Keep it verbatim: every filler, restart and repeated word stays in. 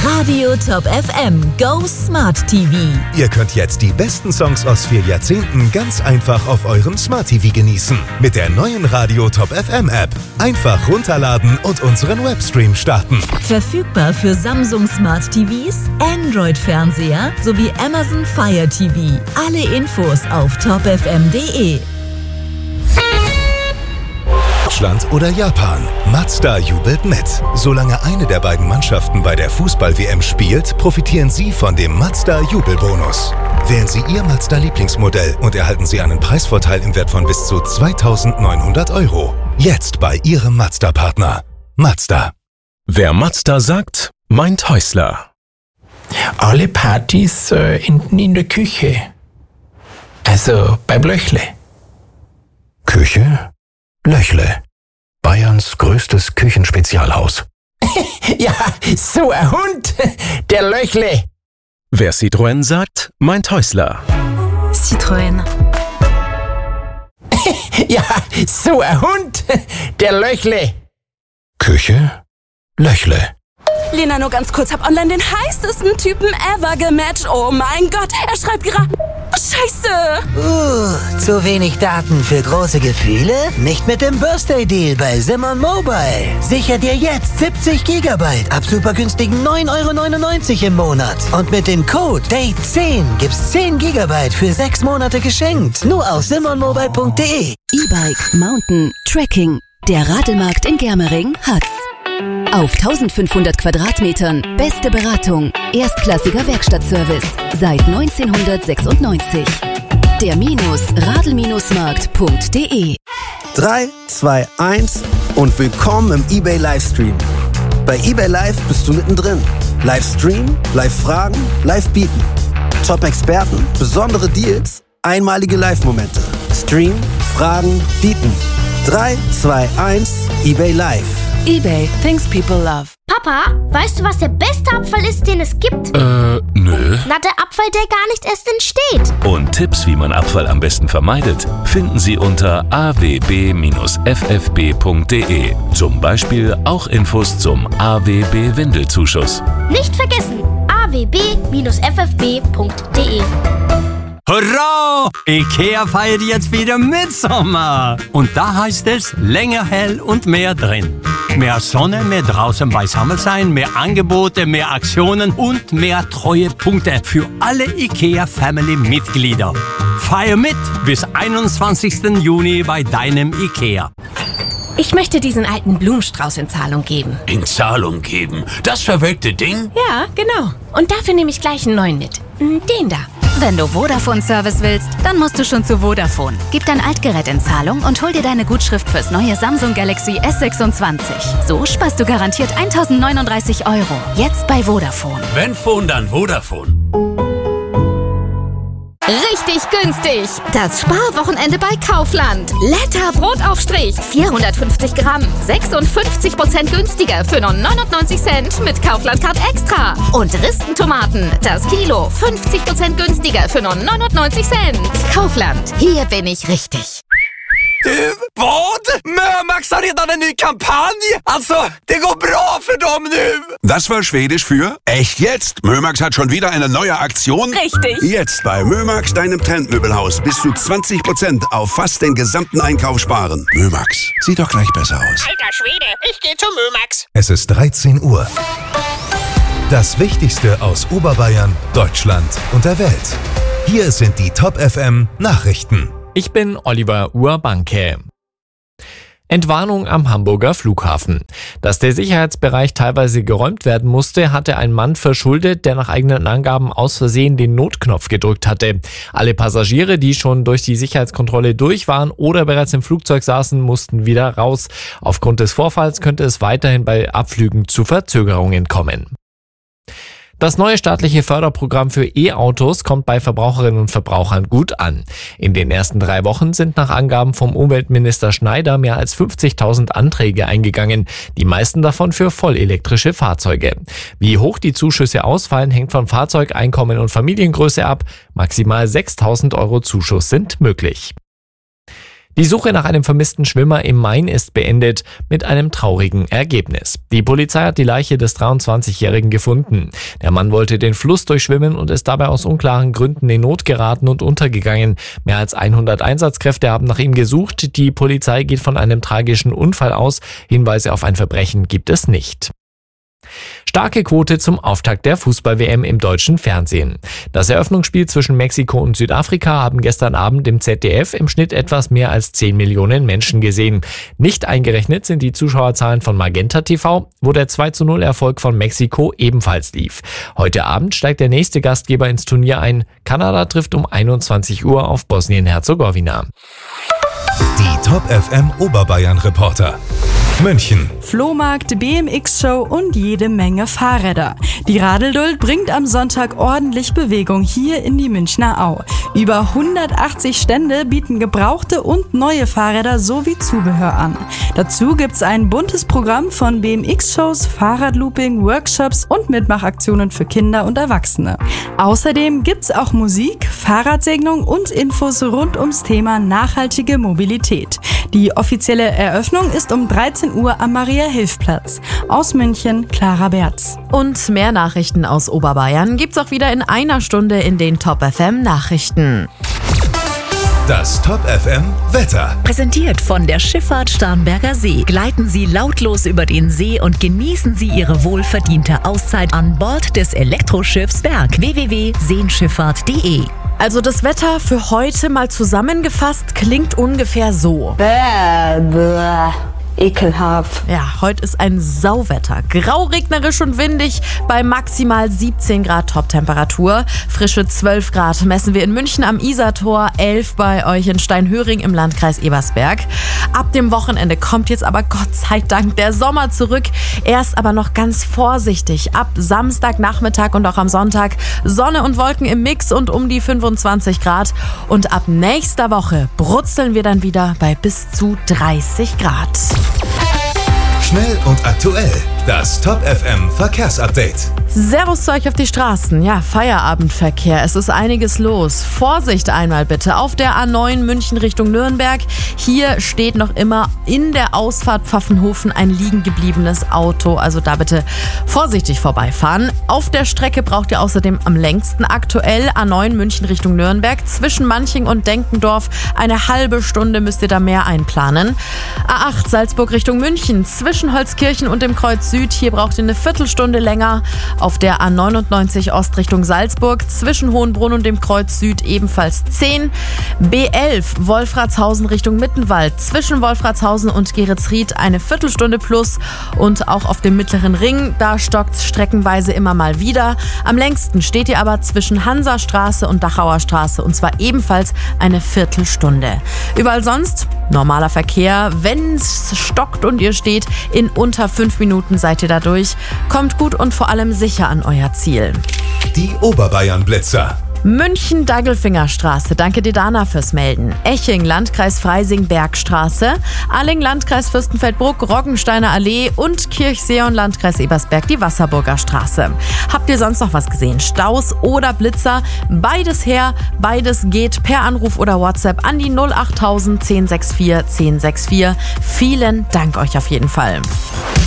Radio Top F M Go Smart T V. Ihr könnt jetzt die besten Songs aus vier Jahrzehnten ganz einfach auf eurem Smart T V genießen. Mit der neuen Radio Top F M App. Einfach runterladen und unseren Webstream starten. Verfügbar für Samsung Smart T Vs, Android-Fernseher sowie Amazon Fire T V. Alle Infos auf top f m punkt d e. Deutschland oder Japan? Mazda jubelt mit. Solange eine der beiden Mannschaften bei der Fußball-W M spielt, profitieren Sie von dem Mazda-Jubelbonus. Wählen Sie Ihr Mazda-Lieblingsmodell und erhalten Sie einen Preisvorteil im Wert von bis zu zweitausendneunhundert Euro. Jetzt bei Ihrem Mazda-Partner. Mazda. Wer Mazda sagt, meint Häusler. Alle Partys äh, enden in der Küche. Also beim Löchle. Küche? Löchle. Bayerns größtes Küchenspezialhaus. Ja, so ein Hund, der Löchle. Wer Citroën sagt, meint Häusler. Citroën. Ja, so ein Hund, der Löchle. Küche? Löchle. Lena, nur ganz kurz, hab online den heißesten Typen ever gematcht. Oh mein Gott, er schreibt gerade... Scheiße! Uh, zu wenig Daten für große Gefühle? Nicht mit dem Birthday-Deal bei Simon Mobile. Sicher dir jetzt siebzig Gigabyte ab super günstigen neun Euro neunundneunzig im Monat. Und mit dem Code Date zehn gibt's zehn Gigabyte für sechs Monate geschenkt. Nur auf simon mobile punkt d e. E-Bike, Mountain, Trekking. Der Radelmarkt in Germering hat's. Auf eintausendfünfhundert Quadratmetern, beste Beratung, erstklassiger Werkstattservice, seit neunzehnhundertsechsundneunzig. Der Minus Radl-Markt punkt d e. drei, zwei, eins und willkommen im eBay Livestream. Bei eBay Live bist du mittendrin. Livestream, Live-Fragen, Live-Bieten. Top-Experten, besondere Deals, einmalige Live-Momente. Stream, Fragen, Bieten. drei, zwei, eins, eBay Live. eBay, things people love. Papa, weißt du, was der beste Abfall ist, den es gibt? Äh, nö. Na, der Abfall, der gar nicht erst entsteht. Und Tipps, wie man Abfall am besten vermeidet, finden Sie unter a w b f f b punkt d e. Zum Beispiel auch Infos zum A W B-Windelzuschuss. Nicht vergessen, a w b f f b punkt d e. Hurra! IKEA feiert jetzt wieder Mitsommer. Und da heißt es länger hell und mehr drin. Mehr Sonne, mehr draußen beisammen sein, mehr Angebote, mehr Aktionen und mehr Treuepunkte für alle IKEA-Family-Mitglieder. Feier mit bis einundzwanzigsten Juni bei deinem IKEA. Ich möchte diesen alten Blumenstrauß in Zahlung geben. In Zahlung geben? Das verwelkte Ding? Ja, genau. Und dafür nehme ich gleich einen neuen mit. Den da. Wenn du Vodafone-Service willst, dann musst du schon zu Vodafone. Gib dein Altgerät in Zahlung und hol dir deine Gutschrift fürs neue Samsung Galaxy S sechsundzwanzig. So sparst du garantiert eintausendneununddreißig Euro. Jetzt bei Vodafone. Wenn Phone, dann Vodafone. Richtig günstig. Das Sparwochenende bei Kaufland. Letter Brotaufstrich. vierhundertfünfzig Gramm. sechsundfünfzig Prozent günstiger für nur neunundneunzig Cent mit Kaufland Card Extra. Und Ristentomaten. Das Kilo. fünfzig Prozent günstiger für nur neunundneunzig Cent. Kaufland. Hier bin ich richtig. Du, vad? Mörmax har redan en ny kampanj! Alltså, det går bra för dem nu! Das war Schwedisch für echt jetzt. Mömax hat schon wieder eine neue Aktion. Richtig. Jetzt bei Mömax, deinem Trendmöbelhaus, bis zu zwanzig Prozent auf fast den gesamten Einkauf sparen. Mömax, sieht doch gleich besser aus. Alter Schwede, ich geh zu Mömax. Es ist dreizehn Uhr. Das Wichtigste aus Oberbayern, Deutschland und der Welt. Hier sind die Top F M Nachrichten. Ich bin Oliver Urbanke. Entwarnung am Hamburger Flughafen. Dass der Sicherheitsbereich teilweise geräumt werden musste, hatte ein Mann verschuldet, der nach eigenen Angaben aus Versehen den Notknopf gedrückt hatte. Alle Passagiere, die schon durch die Sicherheitskontrolle durch waren oder bereits im Flugzeug saßen, mussten wieder raus. Aufgrund des Vorfalls könnte es weiterhin bei Abflügen zu Verzögerungen kommen. Das neue staatliche Förderprogramm für E-Autos kommt bei Verbraucherinnen und Verbrauchern gut an. In den ersten drei Wochen sind nach Angaben vom Umweltminister Schneider mehr als fünfzigtausend Anträge eingegangen, die meisten davon für vollelektrische Fahrzeuge. Wie hoch die Zuschüsse ausfallen, hängt von Fahrzeug, Einkommen und Familiengröße ab. Maximal sechstausend Euro Zuschuss sind möglich. Die Suche nach einem vermissten Schwimmer im Main ist beendet mit einem traurigen Ergebnis. Die Polizei hat die Leiche des dreiundzwanzigjährigen gefunden. Der Mann wollte den Fluss durchschwimmen und ist dabei aus unklaren Gründen in Not geraten und untergegangen. Mehr als hundert Einsatzkräfte haben nach ihm gesucht. Die Polizei geht von einem tragischen Unfall aus. Hinweise auf ein Verbrechen gibt es nicht. Starke Quote zum Auftakt der Fußball-W M im deutschen Fernsehen. Das Eröffnungsspiel zwischen Mexiko und Südafrika haben gestern Abend im Z D F im Schnitt etwas mehr als zehn Millionen Menschen gesehen. Nicht eingerechnet sind die Zuschauerzahlen von Magenta T V, wo der zwei zu null Erfolg von Mexiko ebenfalls lief. Heute Abend steigt der nächste Gastgeber ins Turnier ein. Kanada trifft um einundzwanzig Uhr auf Bosnien-Herzegowina. Die Top F M Oberbayern Reporter. München. Flohmarkt, B M X-Show und jede Menge Fahrräder. Die Radelduld bringt am Sonntag ordentlich Bewegung hier in die Münchner Au. Über hundertachtzig Stände bieten gebrauchte und neue Fahrräder sowie Zubehör an. Dazu gibt's ein buntes Programm von B M X-Shows, Fahrradlooping, Workshops und Mitmachaktionen für Kinder und Erwachsene. Außerdem gibt's auch Musik, Fahrradsegnung und Infos rund ums Thema nachhaltige Mobilität. Die offizielle Eröffnung ist um dreizehn Uhr am Maria-Hilf-Platz. Aus München, Clara Berz. Und mehr Nachrichten aus Oberbayern gibt's auch wieder in einer Stunde in den Top F M Nachrichten. Das Top F M Wetter. Präsentiert von der Schifffahrt Starnberger See. Gleiten Sie lautlos über den See und genießen Sie Ihre wohlverdiente Auszeit an Bord des Elektroschiffs Berg. w w w punkt seenschifffahrt punkt de. Also das Wetter für heute mal zusammengefasst klingt ungefähr so. Bäh, bäh. Ekelhaft. Ja, heute ist ein Sauwetter. Grau, regnerisch und windig bei maximal siebzehn Grad Toptemperatur. Frische zwölf Grad messen wir in München am Isartor, elf bei euch in Steinhöring im Landkreis Ebersberg. Ab dem Wochenende kommt jetzt aber Gott sei Dank der Sommer zurück. Erst aber noch ganz vorsichtig. Ab Samstagnachmittag und auch am Sonntag Sonne und Wolken im Mix und um die fünfundzwanzig Grad. Und ab nächster Woche brutzeln wir dann wieder bei bis zu dreißig Grad. Schnell und aktuell. Das Top F M Verkehrsupdate. Servus zu euch auf die Straßen. Ja, Feierabendverkehr. Es ist einiges los. Vorsicht einmal bitte auf der A neun München Richtung Nürnberg. Hier steht noch immer in der Ausfahrt Pfaffenhofen ein liegen gebliebenes Auto. Also da bitte vorsichtig vorbeifahren. Auf der Strecke braucht ihr außerdem am längsten aktuell A neun München Richtung Nürnberg. Zwischen Manching und Denkendorf eine halbe Stunde müsst ihr da mehr einplanen. A acht Salzburg Richtung München. Zwischen Holzkirchen und dem Kreuz Süd. Hier braucht ihr eine Viertelstunde länger. Auf der A neunundneunzig Ost Richtung Salzburg, zwischen Hohenbrunn und dem Kreuz Süd ebenfalls zehn. B elf Wolfratshausen Richtung Mittenwald, zwischen Wolfratshausen und Geretsried eine Viertelstunde plus. Und auch auf dem Mittleren Ring, da stockt es streckenweise immer mal wieder. Am längsten steht ihr aber zwischen Hansastraße und Dachauer Straße und zwar ebenfalls eine Viertelstunde. Überall sonst normaler Verkehr. Wenn es stockt und ihr steht, in unter fünf Minuten seid ihr da durch. Kommt gut und vor allem sicher an euer Ziel. Die Oberbayern Blitzer. München-Dagelfingerstraße, danke dir Dana fürs Melden. Eching, Landkreis Freising, Bergstraße. Alling, Landkreis Fürstenfeldbruck, Roggensteiner Allee und Kirchseeon, Landkreis Ebersberg, die Wasserburger Straße. Habt ihr sonst noch was gesehen? Staus oder Blitzer? Beides her, beides geht per Anruf oder WhatsApp an die null achttausend zehn sechs vier zehn sechs vier. Vielen Dank euch auf jeden Fall.